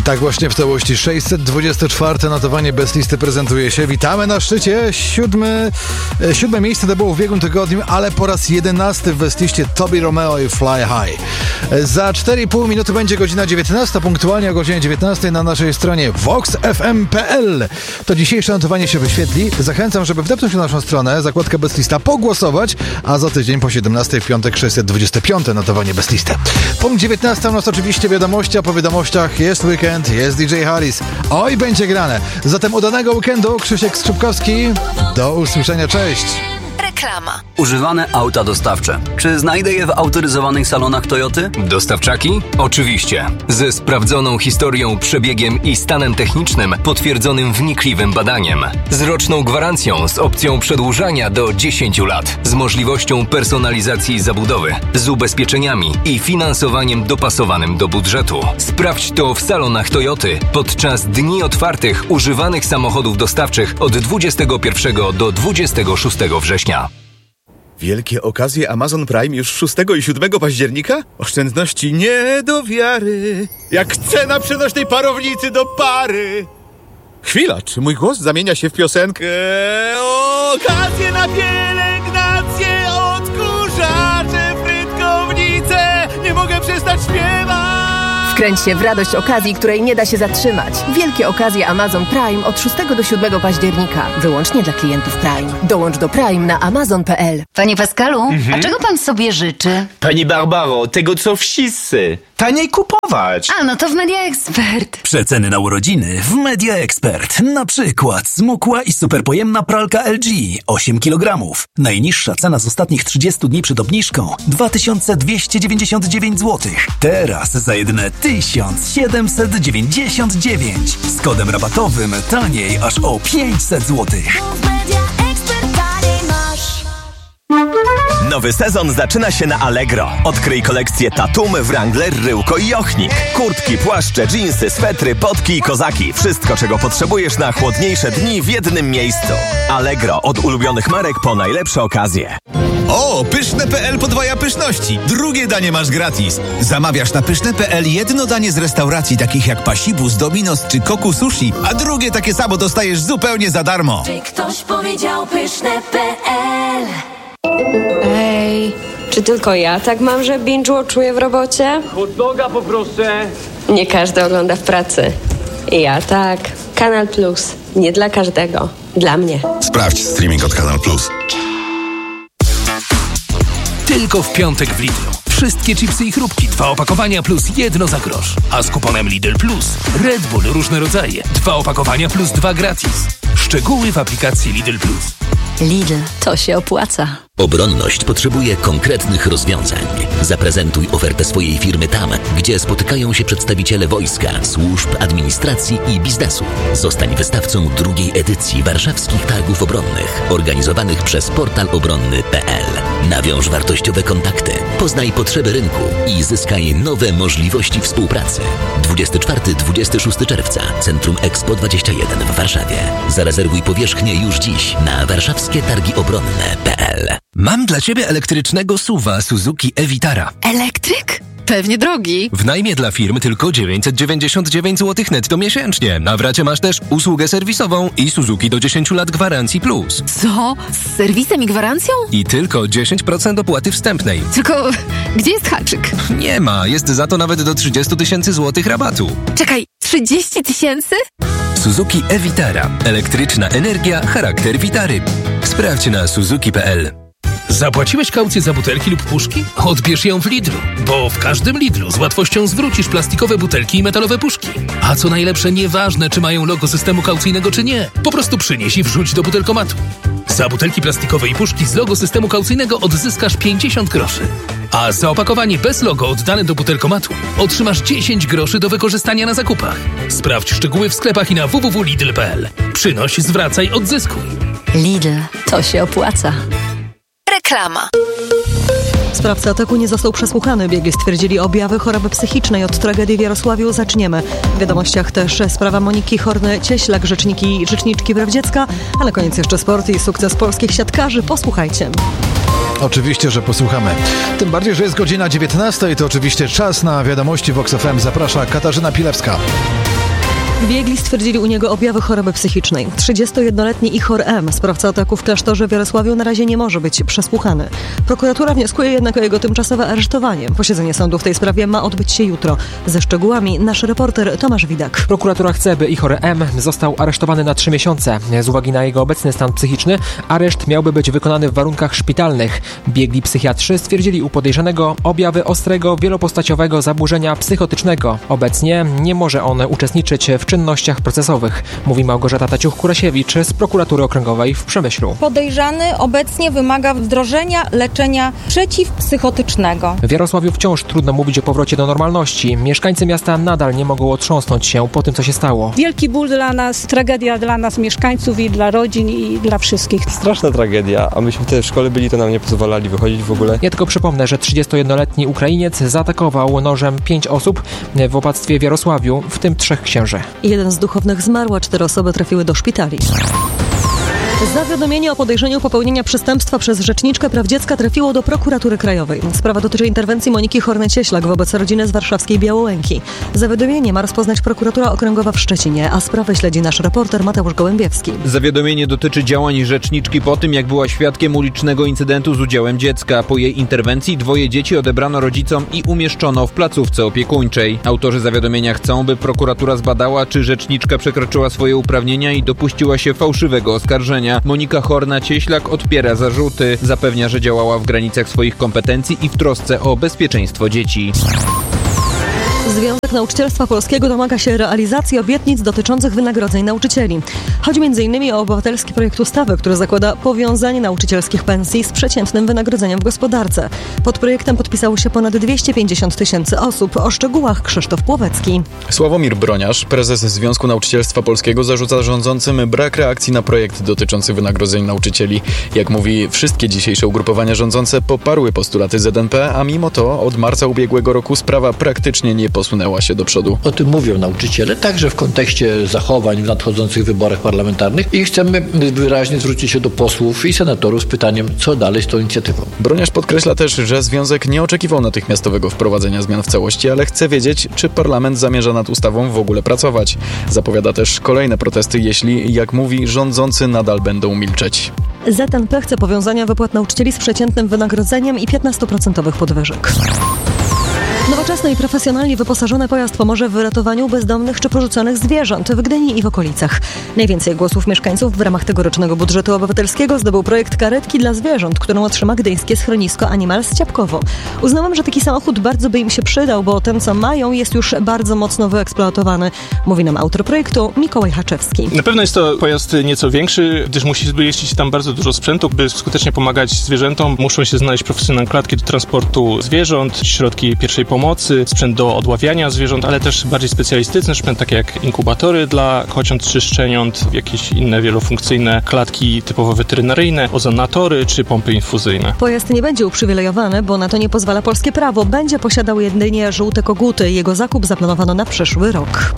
Tak właśnie w całości 624 notowanie Best Listy prezentuje się. Witamy na szczycie. Siódme miejsce to było w ubiegłym tygodniu, ale po raz 11 w Best Liście Toby Romeo i Fly High. Za 4,5 minuty będzie godzina 19, punktualnie o godzinie 19 na naszej stronie voxfm.pl. To dzisiejsze notowanie się wyświetli. Zachęcam, żeby wdepnąć na naszą stronę, zakładkę Best Lista, pogłosować, a za tydzień po 17 w piątek 625 notowanie Best Lista. Punkt 19 u nas oczywiście wiadomości, a po wiadomościach jest weekend, jest DJ Harris. Oj, będzie grane. Zatem udanego weekendu, Krzysiek Skrzypkowski. Do usłyszenia, cześć. Reklama. Używane auta dostawcze. Czy znajdę je w autoryzowanych salonach Toyoty? Dostawczaki? Oczywiście. Ze sprawdzoną historią, przebiegiem i stanem technicznym potwierdzonym wnikliwym badaniem. Z roczną gwarancją z opcją przedłużania do 10 lat. Z możliwością personalizacji zabudowy. Z ubezpieczeniami i finansowaniem dopasowanym do budżetu. Sprawdź to w salonach Toyoty podczas dni otwartych używanych samochodów dostawczych od 21 do 26 września. Wielkie okazje Amazon Prime już 6 i 7 października? Oszczędności nie do wiary. Jak cena przenośnej parownicy do pary. Chwila, czy mój głos zamienia się w piosenkę? Okazje na pielęgnację, odkurzacze, frytkownice. Nie mogę przestać śpiewać. Wkręć się w radość okazji, której nie da się zatrzymać. Wielkie okazje Amazon Prime od 6 do 7 października. Wyłącznie dla klientów Prime. Dołącz do Prime na amazon.pl. Panie Pascalu, a czego pan sobie życzy? Pani Barbaro, tego co wszyscy. Taniej kupować. A, no to w Media Expert. Przeceny na urodziny w Media Expert. Na przykład smukła i superpojemna pralka LG 8 kg. Najniższa cena z ostatnich 30 dni przed obniżką 2299 zł. Teraz za jedyne 1799. Z kodem rabatowym taniej aż o 500 zł. Nowy sezon zaczyna się na Allegro. Odkryj kolekcję Tatum, Wrangler, Ryłko i Jochnik. Kurtki, płaszcze, dżinsy, swetry, potki i kozaki. Wszystko, czego potrzebujesz na chłodniejsze dni w jednym miejscu. Allegro. Od ulubionych marek po najlepsze okazje. O, Pyszne.pl podwaja pyszności. Drugie danie masz gratis. Zamawiasz na Pyszne.pl jedno danie z restauracji takich jak Pasibus, Dominos czy Koku Sushi, a drugie takie samo dostajesz zupełnie za darmo. Czy ktoś powiedział Pyszne.pl? Ej, czy tylko ja tak mam, że binge-watchuję w robocie? Hot doga poproszę. Nie każdy ogląda w pracy. Ja tak. Kanal Plus. Nie dla każdego. Dla mnie. Sprawdź streaming od Kanal Plus. Tylko w piątek w Lidlu. Wszystkie chipsy i chrupki, 2 opakowania plus 1 za grosz. A z kuponem Lidl Plus Red Bull różne rodzaje, 2 opakowania plus 2 gratis. Szczegóły w aplikacji Lidl Plus. Lidl, to się opłaca. Obronność potrzebuje konkretnych rozwiązań. Zaprezentuj ofertę swojej firmy tam, gdzie spotykają się przedstawiciele wojska, służb, administracji i biznesu. Zostań wystawcą drugiej edycji warszawskich targów obronnych, organizowanych przez portal obronny.pl. Nawiąż wartościowe kontakty, poznaj potrzeby rynku i zyskaj nowe możliwości współpracy. 24-26 czerwca, Centrum Expo 21 w Warszawie. Zarezerwuj powierzchnię już dziś na warszawskie-targi-obronne.pl. Mam dla Ciebie elektrycznego SUV-a Suzuki e-Vitara. Elektryk? Pewnie drogi. W najmie dla firm tylko 999 zł netto miesięcznie. Na wracie masz też usługę serwisową i Suzuki do 10 lat gwarancji plus. Co? Z serwisem i gwarancją? I tylko 10% opłaty wstępnej. Tylko gdzie jest haczyk? Nie ma, jest za to nawet do 30 000 złotych rabatu. Czekaj, 30 000? Suzuki e-Vitara. Elektryczna energia, charakter Vitary. Sprawdź na suzuki.pl. Zapłaciłeś kaucję za butelki lub puszki? Odbierz ją w Lidlu, bo w każdym Lidlu z łatwością zwrócisz plastikowe butelki i metalowe puszki. A co najlepsze, nieważne czy mają logo systemu kaucyjnego czy nie, po prostu przynieś i wrzuć do butelkomatu. Za butelki plastikowe i puszki z logo systemu kaucyjnego odzyskasz 50 groszy. A za opakowanie bez logo oddane do butelkomatu otrzymasz 10 groszy do wykorzystania na zakupach. Sprawdź szczegóły w sklepach i na www.lidl.pl. Przynoś, zwracaj, odzyskuj. Lidl, to się opłaca. Reklama. Sprawca ataku nie został przesłuchany. Biegli stwierdzili objawy choroby psychicznej. Od tragedii w Jarosławiu zaczniemy. W wiadomościach też sprawa Moniki Horny-Cieślak, rzeczniczki praw dziecka. Ale koniec jeszcze sport i sukces polskich siatkarzy. Posłuchajcie. Oczywiście, że posłuchamy. Tym bardziej, że jest godzina 19 i to oczywiście czas na wiadomości Vox FM. Zaprasza Katarzyna Pilewska. Biegli stwierdzili u niego objawy choroby psychicznej. 31-letni Ihor M., sprawca ataku w klasztorze w Jarosławiu, na razie nie może być przesłuchany. Prokuratura wnioskuje jednak o jego tymczasowe aresztowanie. Posiedzenie sądu w tej sprawie ma odbyć się jutro. Ze szczegółami nasz reporter Tomasz Widak. Prokuratura chce, by Ihor M. został aresztowany na 3 miesiące. Z uwagi na jego obecny stan psychiczny, areszt miałby być wykonany w warunkach szpitalnych. Biegli psychiatrzy stwierdzili u podejrzanego objawy ostrego, wielopostaciowego zaburzenia psychotycznego. Obecnie nie może on uczestniczyć w czynnościach procesowych, mówi Małgorzata Taciuch-Kurasiewicz z Prokuratury Okręgowej w Przemyślu. Podejrzany obecnie wymaga wdrożenia leczenia przeciwpsychotycznego. W Jarosławiu wciąż trudno mówić o powrocie do normalności. Mieszkańcy miasta nadal nie mogą otrząsnąć się po tym, co się stało. Wielki ból dla nas, tragedia dla nas mieszkańców i dla rodzin i dla wszystkich. Straszna tragedia, a myśmy wtedy w szkole byli, to nam nie pozwalali wychodzić w ogóle. Ja tylko przypomnę, że 31-letni Ukrainiec zaatakował nożem 5 osób w opactwie w Jarosławiu, w tym 3 księży. Jeden z duchownych zmarł, a 4 osoby trafiły do szpitali. Zawiadomienie o podejrzeniu popełnienia przestępstwa przez Rzeczniczkę Praw Dziecka trafiło do Prokuratury Krajowej. Sprawa dotyczy interwencji Moniki Horny-Cieślak wobec rodziny z warszawskiej Białołęki. Zawiadomienie ma rozpoznać Prokuratura Okręgowa w Szczecinie, a sprawę śledzi nasz reporter Mateusz Gołębiewski. Zawiadomienie dotyczy działań rzeczniczki po tym, jak była świadkiem ulicznego incydentu z udziałem dziecka. Po jej interwencji 2 dzieci odebrano rodzicom i umieszczono w placówce opiekuńczej. Autorzy zawiadomienia chcą, by prokuratura zbadała, czy rzeczniczka przekroczyła swoje uprawnienia i dopuściła się fałszywego oskarżenia. Monika Horna-Cieślak odpiera zarzuty. Zapewnia, że działała w granicach swoich kompetencji i w trosce o bezpieczeństwo dzieci. Związek Nauczycielstwa Polskiego domaga się realizacji obietnic dotyczących wynagrodzeń nauczycieli. Chodzi m.in. o obywatelski projekt ustawy, który zakłada powiązanie nauczycielskich pensji z przeciętnym wynagrodzeniem w gospodarce. Pod projektem podpisało się ponad 250 000 osób. O szczegółach Krzysztof Płowecki. Sławomir Broniarz, prezes Związku Nauczycielstwa Polskiego, zarzuca rządzącym brak reakcji na projekt dotyczący wynagrodzeń nauczycieli. Jak mówi, wszystkie dzisiejsze ugrupowania rządzące poparły postulaty ZNP, a mimo to od marca ubiegłego roku sprawa praktycznie nie posunęła się do przodu. O tym mówią nauczyciele, także w kontekście zachowań w nadchodzących wyborach parlamentarnych i chcemy wyraźnie zwrócić się do posłów i senatorów z pytaniem, co dalej z tą inicjatywą. Broniarz podkreśla też, że związek nie oczekiwał natychmiastowego wprowadzenia zmian w całości, ale chce wiedzieć, czy parlament zamierza nad ustawą w ogóle pracować. Zapowiada też kolejne protesty, jeśli, jak mówi, rządzący nadal będą milczeć. ZNP chce powiązania wypłat nauczycieli z przeciętnym wynagrodzeniem i 15% podwyżek. Nowoczesny i profesjonalnie wyposażony pojazd pomoże w wyratowaniu bezdomnych czy porzuconych zwierząt w Gdyni i w okolicach. Najwięcej głosów mieszkańców w ramach tegorocznego budżetu obywatelskiego zdobył projekt karetki dla zwierząt, którą otrzyma gdyńskie schronisko Animals Ciapkowo. Uznałam, że taki samochód bardzo by im się przydał, bo ten, co mają, jest już bardzo mocno wyeksploatowany, mówi nam autor projektu Mikołaj Haczewski. Na pewno jest to pojazd nieco większy, gdyż musi zmieścić tam bardzo dużo sprzętu, by skutecznie pomagać zwierzętom. Muszą się znaleźć profesjonalne klatki do transportu zwierząt, środki pierwszej pomocy, sprzęt do odławiania zwierząt, ale też bardziej specjalistyczny sprzęt, takie jak inkubatory dla kociąt czy szczeniąt, jakieś inne wielofunkcyjne klatki typowo weterynaryjne, ozonatory czy pompy infuzyjne. Pojazd nie będzie uprzywilejowany, bo na to nie pozwala polskie prawo. Będzie posiadał jedynie żółte koguty. Jego zakup zaplanowano na przyszły rok.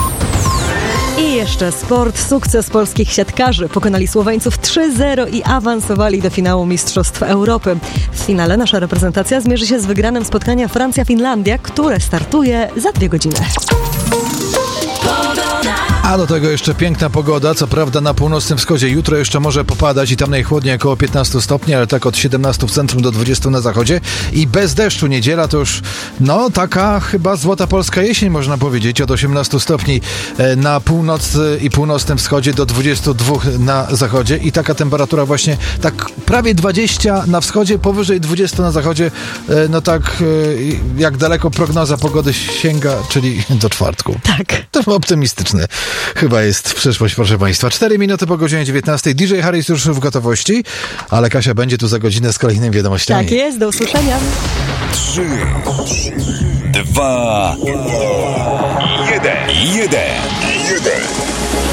I jeszcze sport. Sukces polskich siatkarzy. Pokonali Słoweńców 3-0 i awansowali do finału Mistrzostw Europy. W finale nasza reprezentacja zmierzy się z wygranym spotkania Francja-Finlandia, które startuje za 2 godziny. A do tego jeszcze piękna pogoda, co prawda na północnym wschodzie jutro jeszcze może popadać i tam najchłodniej około 15 stopni, ale tak od 17 w centrum do 20 na zachodzie i bez deszczu. Niedziela to już taka chyba złota polska jesień, można powiedzieć, od 18 stopni na północy i północnym wschodzie do 22 na zachodzie i taka temperatura właśnie tak prawie 20 na wschodzie, powyżej 20 na zachodzie, jak daleko prognoza pogody sięga, czyli do czwartku. Tak. To optymistyczne chyba jest w przyszłość, proszę Państwa. 4 minuty po godzinie 19. DJ Harris już w gotowości, ale Kasia będzie tu za godzinę z kolejnymi wiadomościami. Tak jest, do usłyszenia. 3, 2, 1.